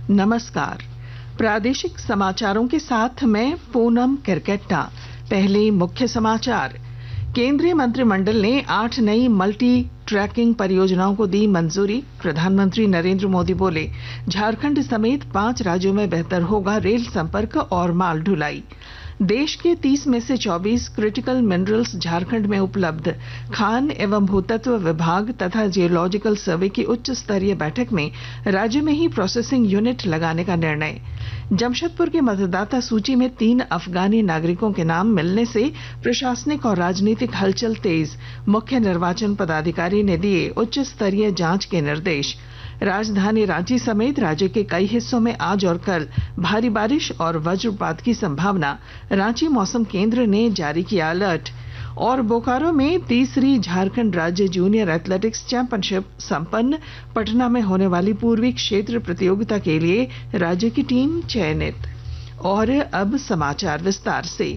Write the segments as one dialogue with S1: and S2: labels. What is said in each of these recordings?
S1: नमस्कार। प्रादेशिक समाचारों के साथ मैं पूनम किरकेट्टा। पहले मुख्य समाचार। केंद्रीय मंत्रिमंडल ने 8 नई मल्टी ट्रैकिंग परियोजनाओं को दी मंजूरी। प्रधानमंत्री नरेंद्र मोदी बोले, झारखंड समेत 5 राज्यों में बेहतर होगा रेल संपर्क और माल ढुलाई। देश के 30 में से 24 क्रिटिकल मिनरल्स झारखंड में उपलब्ध। खान एवं भूतत्व विभाग तथा जियोलॉजिकल सर्वे की उच्च स्तरीय बैठक में राज्य में ही प्रोसेसिंग यूनिट लगाने का निर्णय। जमशेदपुर की मतदाता सूची में 3 अफगानी नागरिकों के नाम मिलने से प्रशासनिक और राजनीतिक हलचल तेज। मुख्य निर्वाचन पदाधिकारी ने दिए उच्च स्तरीय जांच के निर्देश। राजधानी रांची समेत राज्य के कई हिस्सों में आज और कल भारी बारिश और वज्रपात की संभावना। रांची मौसम केंद्र ने जारी किया अलर्ट। और बोकारो में तीसरी झारखंड राज्य जूनियर एथलेटिक्स चैंपियनशिप संपन्न। पटना में होने वाली पूर्वी क्षेत्र प्रतियोगिता के लिए राज्य की टीम चयनित। और अब समाचार विस्तार से।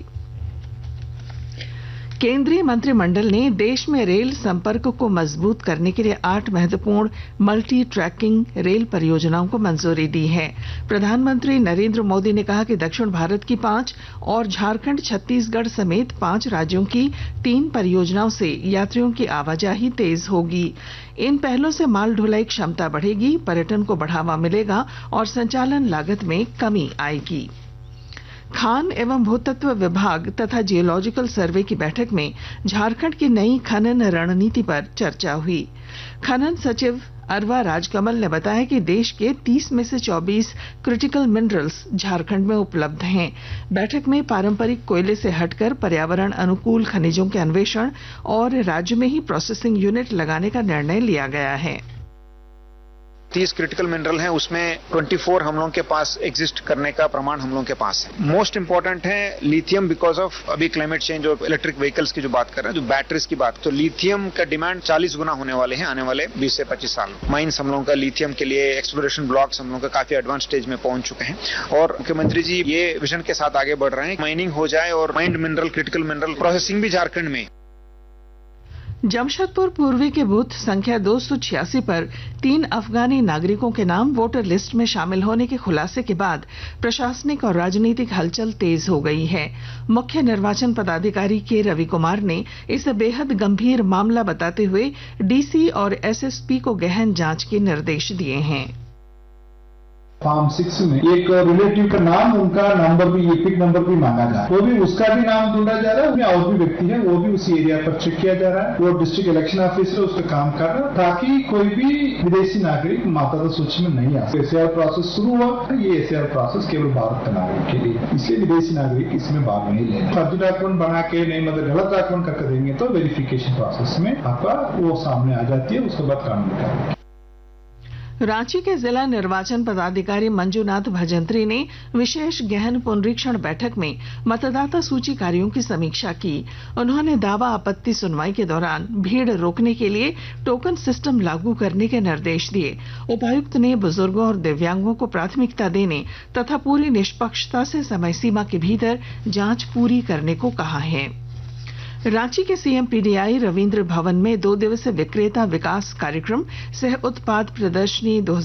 S1: केंद्रीय मंत्रिमंडल ने देश में रेल संपर्क को मजबूत करने के लिए 8 महत्वपूर्ण मल्टी ट्रैकिंग रेल परियोजनाओं को मंजूरी दी है। प्रधानमंत्री नरेंद्र मोदी ने कहा कि दक्षिण भारत की 5 और झारखंड छत्तीसगढ़ समेत 5 राज्यों की 3 परियोजनाओं से यात्रियों की आवाजाही तेज होगी। इन पहलों से माल ढुलाई क्षमता बढ़ेगी, पर्यटन को बढ़ावा मिलेगा और संचालन लागत में कमी आएगी। खान एवं भूतत्व विभाग तथा जियोलॉजिकल सर्वे की बैठक में झारखंड की नई खनन रणनीति पर चर्चा हुई। खनन सचिव अरवा राजकमल ने बताया कि देश के 30 में से 24 क्रिटिकल मिनरल्स झारखंड में उपलब्ध हैं। बैठक में पारंपरिक कोयले से हटकर पर्यावरण अनुकूल खनिजों के अन्वेषण और राज्य में ही प्रोसेसिंग यूनिट लगाने का निर्णय लिया गया है।
S2: 30 क्रिटिकल मिनरल हैं, उसमें 24 हम लोगों के पास एग्जिस्ट करने का प्रमाण हम लोगों के पास है। मोस्ट इंपॉर्टेंट है लिथियम, बिकॉज ऑफ अभी क्लाइमेट चेंज और इलेक्ट्रिक व्हीकल्स की जो बात कर रहे हैं, जो बैटरीज की बात, तो लिथियम का डिमांड 40 गुना होने वाले हैं आने वाले 20 से 25 साल में। माइंस हम लोगों का लिथियम के लिए एक्सप्लोरेशन ब्लॉक्स हम लोगों का काफी एडवांस स्टेज में पहुंच चुके हैं और मुख्यमंत्री जी ये विजन के साथ आगे बढ़ रहे हैं, माइनिंग हो जाए और mind mineral, critical mineral processing भी झारखंड में।
S1: जमशेदपुर पूर्वी के बूथ संख्या 286 पर 3 अफगानी नागरिकों के नाम वोटर लिस्ट में शामिल होने के खुलासे के बाद प्रशासनिक और राजनीतिक हलचल तेज हो गई है। मुख्य निर्वाचन पदाधिकारी के रवि कुमार ने इसे बेहद गंभीर मामला बताते हुए डीसी और एसएसपी को गहन जांच के निर्देश दिए हैं।
S3: फॉर्म 6 में एक रिलेटिव का नाम, उनका नंबर भी, एपिक नंबर भी मांगा जा रहा है, वो भी उसका भी नाम ढूंढा जा रहा है। उसमें और भी व्यक्ति है, वो भी उसी एरिया पर चेक किया जा रहा है। वो डिस्ट्रिक्ट इलेक्शन ऑफिसर उसका काम कर रहा है ताकि कोई भी विदेशी नागरिक मतदाता सूची में नहीं आ सके। एसआर प्रोसेस शुरू हुआ, ये एसआर प्रोसेस केवल भारत के नागरिक के लिए, इसलिए विदेशी नागरिक इसमें भाग नहीं ले। फर्जी डॉक्यूमेंट बना के नहीं, मतलब गलत डॉक्यूमेंट करके देंगे तो वेरिफिकेशन प्रोसेस में आपका वो सामने आ जाती है, उसके बाद कानून का।
S1: रांची के जिला निर्वाचन पदाधिकारी मंजूनाथ भजंत्री ने विशेष गहन पुनरीक्षण बैठक में मतदाता सूची कार्यों की समीक्षा की। उन्होंने दावा आपत्ति सुनवाई के दौरान भीड़ रोकने के लिए टोकन सिस्टम लागू करने के निर्देश दिए। उपायुक्त ने बुजुर्गों और दिव्यांगों को प्राथमिकता देने तथा पूरी निष्पक्षता से समय सीमा के भीतर जांच पूरी करने को कहा है। रांची के सीएमपीडीआई रविंद्र भवन में 2 दिवसीय विक्रेता विकास कार्यक्रम सह उत्पाद प्रदर्शनी